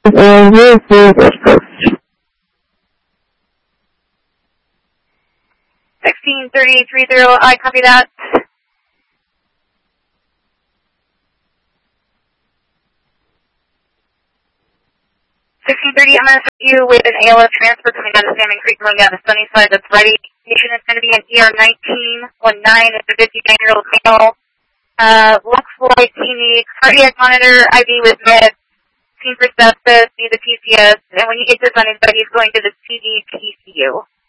163030, I copy that. 1630, I'm going to start you with an ALS transfer coming down to Salmon Creek, going down to Sunnyside. That's ready. Patient is going to be an ER1919. It's a 59-year-old male. Looks like he needs cardiac monitor, IV with meds, seen for sepsis, needs a PCS, and when you get this on his bed, he's going to the CD PCU.